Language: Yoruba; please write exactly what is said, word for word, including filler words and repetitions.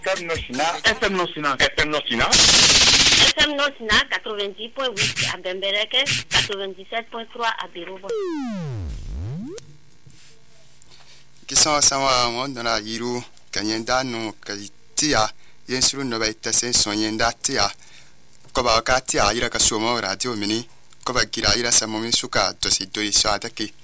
F M Nosina. F M Nosina. F M Nosina. F M Nosina quatre-vingt-dix point huit à Bembereke, quatre-vingt-dix-sept point trois à Birobo. Kisan sama wondana yiru kanyenda no kaitia yensuru no baita sen sonyenda tia koba katia ira kasoma radio mini koba gira ira samomi suka to sidoi sataki